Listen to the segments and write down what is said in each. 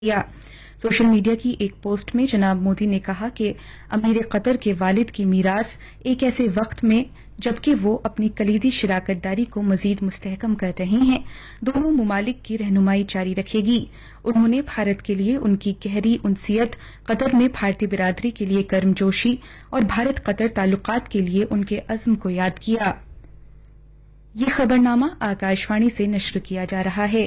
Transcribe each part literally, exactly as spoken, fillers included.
किया। Social media की एक पोस्ट में जनाब मोदी ने कहा कि अमीर कतर के वालिद की मीरास एक ऐसे वक्त में जबकि वो अपनी कलीदी शराकत दारी को मजीद मुस्तहकम कर रहे हैं, दोनों ममालिक की रहनुमाई जारी रखेगी। उन्होंने भारत के लिए उनकी गहरी उनसियत, कतर में भारतीय बिरादरी के लिए गर्मजोशी और भारत कतर ताल्लुकात के लिए उनके अज़्म को याद किया। ये खबरनामा आकाशवाणी से नश्र किया जा रहा है।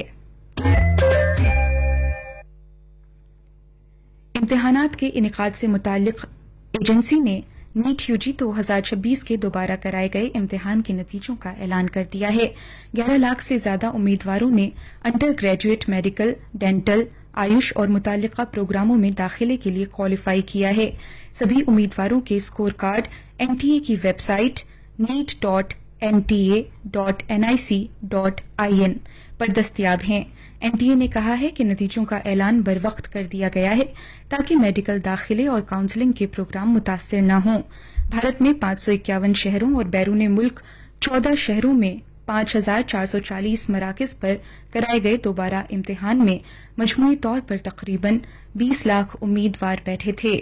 इम्तिहानात के इनेकाद से मुताल्लिक एजेंसी ने नीट यूजी दो हजार छब्बीस के दोबारा कराए गए इम्तिहान के नतीजों का ऐलान कर दिया है। ग्यारह लाख से ज्यादा उम्मीदवारों ने under graduate medical, dental, Ayush और मुताल्लिका प्रोग्रामों में दाखिले के लिए क्वालिफाई किया है। सभी उम्मीदवारों के स्कोर कार्ड एनटीए की website NEET dot N T A dot N I C dot I N पर दस्तियाब हैं। एनटीए ने कहा है कि नतीजों का ऐलान बर वक्त कर दिया गया है ताकि मेडिकल दाखिले और काउंसलिंग के प्रोग्राम मुतासर न हों। भारत में पांच सौ इक्यावन शहरों और बैरून मुल्क चौदह शहरों में पांच हजार चार सौ चालीस मराकज पर कराए गए दोबारा इम्तिहान में मजमूई तौर पर तकरीबन बीस लाख उम्मीदवार बैठे थे।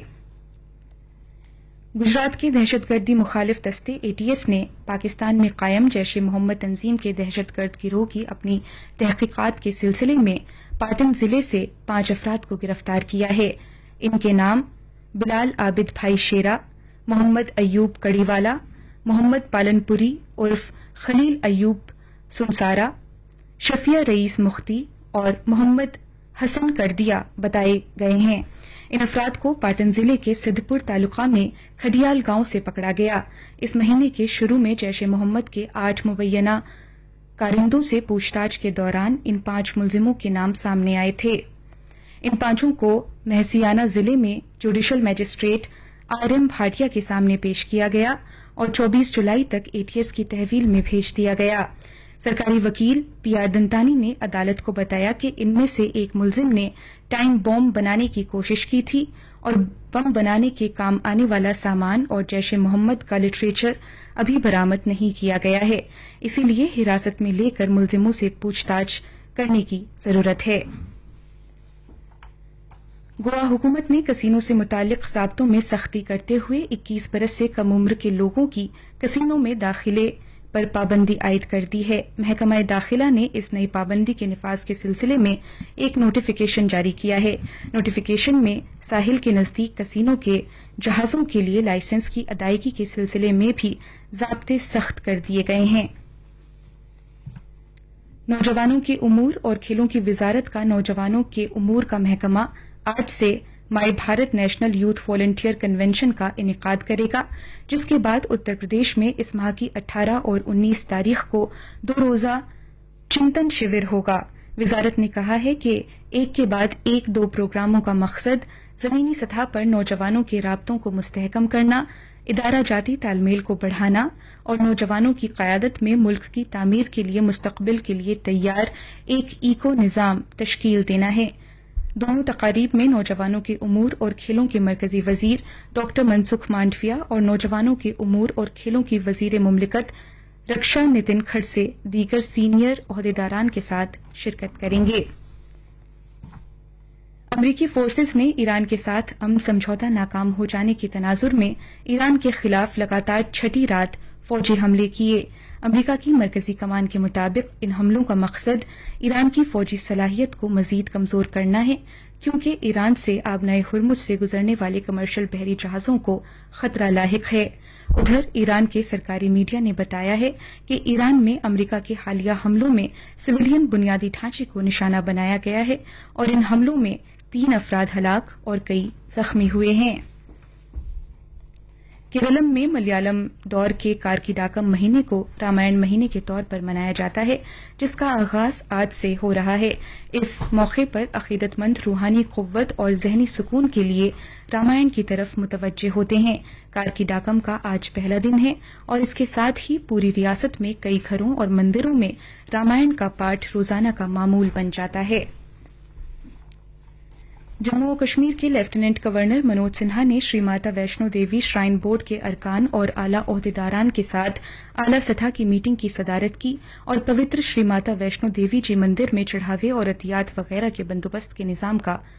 गुजरात के दहशतगर्दी मुखालिफ दस्ते एटीएस ने पाकिस्तान में कायम जैश ए मोहम्मद तंजीम के दहशतगर्द गिरोह की अपनी तहकीकात के सिलसिले में पाटन जिले से पांच अफराद को गिरफ्तार किया है। इनके नाम बिलाल आबिद भाई शेरा, मोहम्मद अयूब कड़ीवाला, मोहम्मद पालनपुरी उर्फ खलील अयूब सुनसारा, शफिया रईस मुख्ती और मोहम्मद हसन करदिया बताए गए हैं। इन अफराद को पाटन जिले के सिद्धपुर तालुका में खडियाल गांव से पकड़ा गया। इस महीने के शुरू में जैश ए मोहम्मद के आठ मुबैना कारिंदों से पूछताछ के दौरान इन पांच मुलजिमों के नाम सामने आए थे। इन पांचों को महसियाना जिले में judicial magistrate R M Bhatia के सामने पेश किया गया और चौबीस जुलाई तक एटीएस की तहवील में भेज दिया गया। सरकारी वकील पी आर दंतानी ने अदालत को बताया कि इनमें से एक मुलजिम ने टाइम बॉम्ब बनाने की कोशिश की थी और बम बनाने के काम आने वाला सामान और जैश ए मोहम्मद का लिटरेचर अभी बरामद नहीं किया गया है, इसीलिए हिरासत में लेकर मुलजिमों से पूछताछ करने की जरूरत है। गोवा हुकूमत ने कसीनो से मुतालिक ज़ाब्तों में सख्ती करते हुए इक्कीस बरस से कम उम्र के लोगों की कसीनो में दाखिले पर पाबंदी आयद कर दी है। महकमा दाखिला ने इस नई पाबंदी के निफाज के सिलसिले में एक नोटिफिकेशन जारी किया है। नोटिफिकेशन में साहिल के नजदीक कसीनो के जहाजों के लिए लाइसेंस की अदायगी के सिलसिले में भी ज़ाब्ते सख्त कर दिए गए हैं। नौजवानों के उमूर और खेलों की वजारत का नौजवानों के उमूर का महकमा आज से माई Bharat national youth volunteer convention का इनेकाद करेगा, जिसके बाद उत्तर प्रदेश में इस माह की अठारह और उन्नीस तारीख को दो रोजा चिंतन शिविर होगा। वजारत ने कहा है कि एक के बाद एक दो प्रोग्रामों का मकसद जमीनी सतह पर नौजवानों के राब्तों को मुस्तहकम करना, इदारा जाती तालमेल को बढ़ाना और नौजवानों की क़यादत में मुल्क की तामीर के लिए मुस्तकबिल के लिए तैयार एक इको निज़ाम तश्कील देना है। दोनों तकारीब में नौजवानों के उमूर और खेलों के मरकजी वजीर डॉक्टर मनसुख मांडविया और नौजवानों के उमूर और खेलों की वजीर मुमलिकत रक्षा नितिन खड़से दीगर सीनियर ओहदेदारान के साथ शिरकत करेंगे। अमरीकी फोर्सेस ने ईरान के साथ अमन समझौता नाकाम हो जाने के तनाजुर में ईरान के खिलाफ लगातार छठी रात फौजी हमले किए। अमरीका की मरकजी कमान के मुताबिक इन हमलों का मकसद ईरान की फौजी सलाहियत को मजीद कमजोर करना है, क्योंकि ईरान से आबनाए हुर्मुज से गुजरने वाले कमर्शियल बहरी जहाजों को खतरा लाहिक है। उधर ईरान के सरकारी मीडिया ने बताया है कि ईरान में अमरीका के हालिया हमलों में सिविलियन बुनियादी ढांचे को निशाना बनाया गया है और इन हमलों में तीन अफराद हलाक और कई जख्मी हुए हैं। केरलम में मलयालम दौर के कार्किडाकम महीने को रामायण महीने के तौर पर मनाया जाता है, जिसका आगाज आज से हो रहा है। इस मौके पर अकीदतमंद रूहानी कुव्वत और जहनी सुकून के लिए रामायण की तरफ मुतवज्जे होते हैं। कार्किडाकम का आज पहला दिन है और इसके साथ ही पूरी रियासत में कई घरों और मंदिरों में रामायण का पाठ रोजाना का मामूल बन जाता है। जम्मू और कश्मीर के लेफ्टिनेंट गवर्नर मनोज सिन्हा ने श्री माता वैष्णो देवी श्राइन बोर्ड के अरकान और आला ओहदेदारान के साथ आला सतह की मीटिंग की सदारत की और पवित्र श्री माता वैष्णो देवी जी मंदिर में चढ़ावे और अतियात वगैरह के बंदोबस्त के निजाम का